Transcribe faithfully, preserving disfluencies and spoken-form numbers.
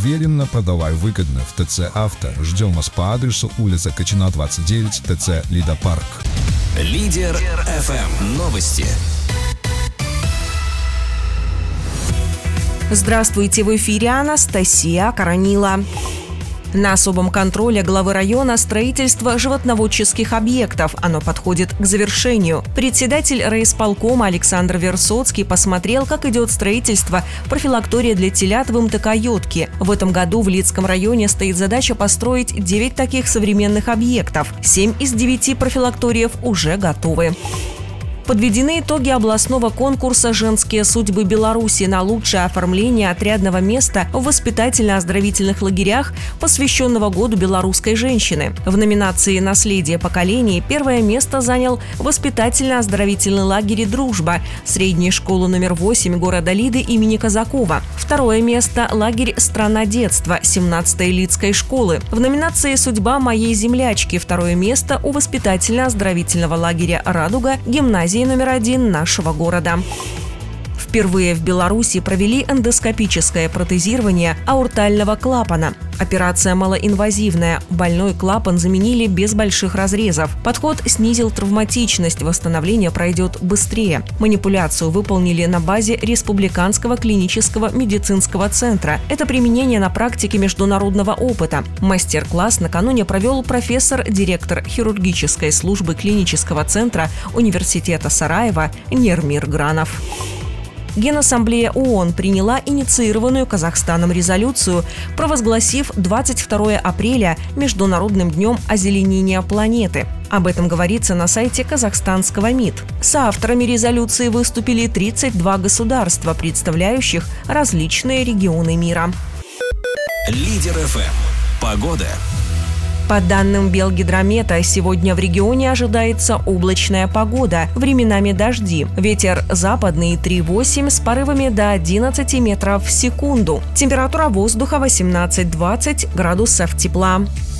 уверенно, продавай выгодно в ТЦ «Авто». Ждем вас по адресу улица Качина, двадцать девять, ТЦ «Лидопарк». Лидер эф эм. Новости. Здравствуйте, в эфире Анастасия Коронила. На особом контроле главы района строительство животноводческих объектов. Оно подходит к завершению. Председатель райисполкома Александр Версоцкий посмотрел, как идет строительство профилактория для телят в эм тэ ка «Йотки». В этом году в Лидском районе стоит задача построить девять таких современных объектов. семь из девяти профилакториев уже готовы. Подведены итоги областного конкурса «Женские судьбы Беларуси» на лучшее оформление отрядного места в воспитательно-оздоровительных лагерях, посвященного Году белорусской женщины. В номинации «Наследие поколений» первое место занял воспитательно-оздоровительный лагерь «Дружба» средней школы номер восемь города Лиды имени Казакова. Второе место – лагерь «Страна детства» семнадцатой Лидской школы. В номинации «Судьба моей землячки» второе место у воспитательно-оздоровительного лагеря «Радуга» гимназии номер один нашего города. Впервые в Беларуси провели эндоскопическое протезирование аортального клапана. Операция малоинвазивная. Больной клапан заменили без больших разрезов. Подход снизил травматичность, восстановление пройдет быстрее. Манипуляцию выполнили на базе Республиканского клинического медицинского центра. Это применение на практике международного опыта. Мастер-класс накануне провел профессор, директор хирургической службы клинического центра Университета Сараева Нермир Гранов. Генассамблея ООН приняла инициированную Казахстаном резолюцию, провозгласив двадцать второе апреля Международным днем озеленения планеты. Об этом говорится на сайте казахстанского МИД. Соавторами резолюции выступили тридцать два государства, представляющих различные регионы мира. Лидер эф эм. Погода. По данным Белгидромета, сегодня в регионе ожидается облачная погода, временами дожди. Ветер западный три-восемь с порывами до одиннадцати метров в секунду. Температура воздуха восемнадцать-двадцать градусов тепла.